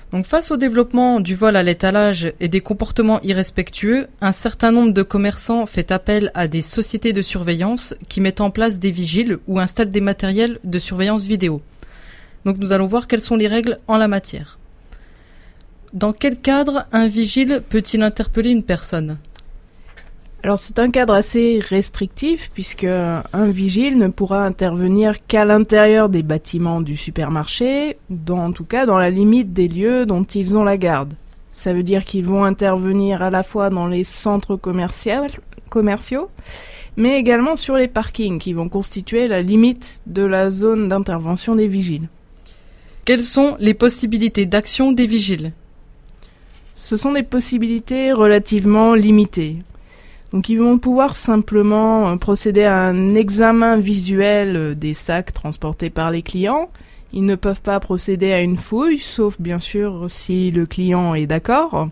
Donc face au développement du vol à l'étalage et des comportements irrespectueux, un certain nombre de commerçants fait appel à des sociétés de surveillance qui mettent en place des vigiles ou installent des matériels de surveillance vidéo. Donc nous allons voir quelles sont les règles en la matière. Dans quel cadre un vigile peut-il interpeller une personne ? Alors c'est un cadre assez restrictif puisque un vigile ne pourra intervenir qu'à l'intérieur des bâtiments du supermarché, en tout cas dans la limite des lieux dont ils ont la garde. Ça veut dire qu'ils vont intervenir à la fois dans les centres commerciaux, mais également sur les parkings qui vont constituer la limite de la zone d'intervention des vigiles. Quelles sont les possibilités d'action des vigiles ? Ce sont des possibilités relativement limitées. Donc ils vont pouvoir simplement procéder à un examen visuel des sacs transportés par les clients. Ils ne peuvent pas procéder à une fouille, sauf bien sûr si le client est d'accord.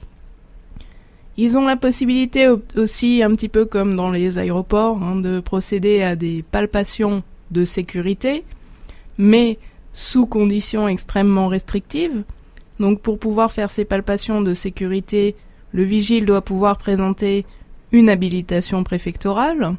Ils ont la possibilité aussi, un petit peu comme dans les aéroports, de procéder à des palpations de sécurité, mais sous conditions extrêmement restrictives. Donc pour pouvoir faire ces palpations de sécurité, le vigile doit pouvoir présenter une habilitation préfectorale.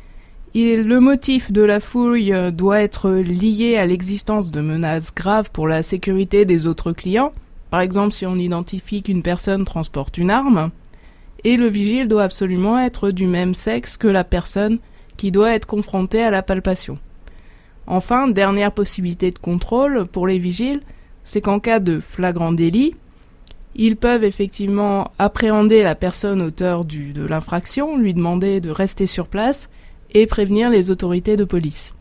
Et le motif de la fouille doit être lié à l'existence de menaces graves pour la sécurité des autres clients. Par exemple, si on identifie qu'une personne transporte une arme, et le vigile doit absolument être du même sexe que la personne qui doit être confrontée à la palpation. Enfin, dernière possibilité de contrôle pour les vigiles, c'est qu'en cas de flagrant délit, ils peuvent effectivement appréhender la personne auteure de l'infraction, lui demander de rester sur place et prévenir les autorités de police.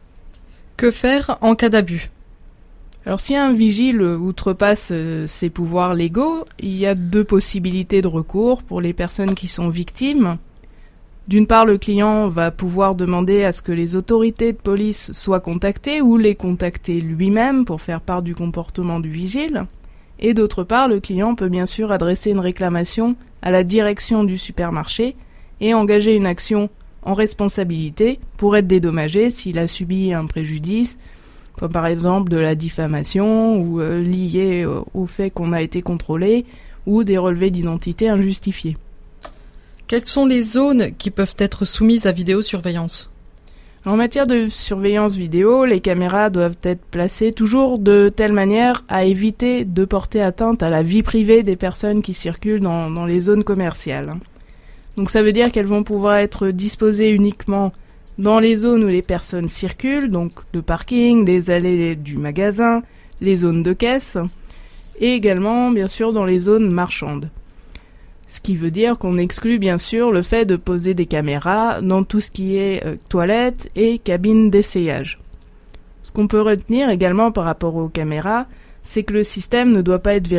Que faire en cas d'abus ? Alors si un vigile outrepasse ses pouvoirs légaux, il y a deux possibilités de recours pour les personnes qui sont victimes. D'une part, le client va pouvoir demander à ce que les autorités de police soient contactées ou les contacter lui-même pour faire part du comportement du vigile. Et d'autre part, le client peut bien sûr adresser une réclamation à la direction du supermarché et engager une action en responsabilité pour être dédommagé s'il a subi un préjudice, comme par exemple de la diffamation ou lié au fait qu'on a été contrôlé ou des relevés d'identité injustifiés. Quelles sont les zones qui peuvent être soumises à vidéosurveillance ? En matière de surveillance vidéo, les caméras doivent être placées toujours de telle manière à éviter de porter atteinte à la vie privée des personnes qui circulent dans les zones commerciales. Donc ça veut dire qu'elles vont pouvoir être disposées uniquement dans les zones où les personnes circulent, donc le parking, les allées du magasin, les zones de caisse, et également bien sûr dans les zones marchandes. Ce qui veut dire qu'on exclut bien sûr le fait de poser des caméras dans tout ce qui est toilettes et cabines d'essayage. Ce qu'on peut retenir également par rapport aux caméras, c'est que le système ne doit pas être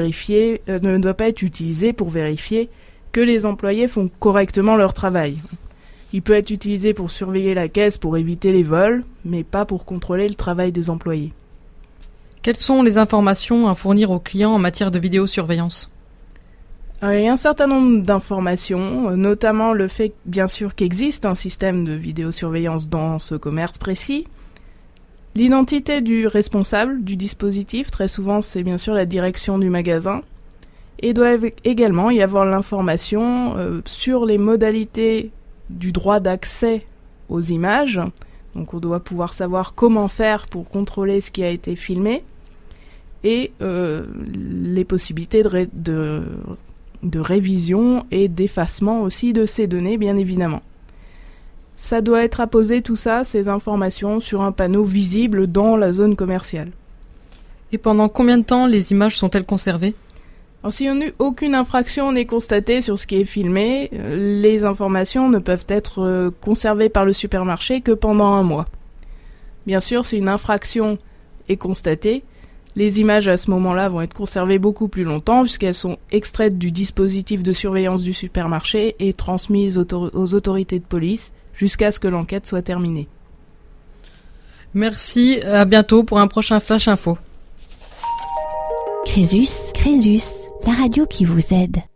utilisé pour vérifier que les employés font correctement leur travail. Il peut être utilisé pour surveiller la caisse pour éviter les vols, mais pas pour contrôler le travail des employés. Quelles sont les informations à fournir aux clients en matière de vidéosurveillance ? Il y a un certain nombre d'informations, notamment le fait, bien sûr, qu'existe un système de vidéosurveillance dans ce commerce précis. L'identité du responsable du dispositif, très souvent c'est bien sûr la direction du magasin. Et doit également y avoir l'information sur les modalités du droit d'accès aux images. Donc on doit pouvoir savoir comment faire pour contrôler ce qui a été filmé. Et les possibilités de révision et d'effacement aussi de ces données, bien évidemment. Ça doit être apposé tout ça, ces informations, sur un panneau visible dans la zone commerciale. Et pendant combien de temps les images sont-elles conservées ? Alors, si aucune infraction n'est constatée sur ce qui est filmé, les informations ne peuvent être conservées par le supermarché que pendant 1 mois. Bien sûr, si une infraction est constatée, les images à ce moment-là vont être conservées beaucoup plus longtemps puisqu'elles sont extraites du dispositif de surveillance du supermarché et transmises aux autorités de police jusqu'à ce que l'enquête soit terminée. Merci, à bientôt pour un prochain Flash Info. Crésus, la radio qui vous aide.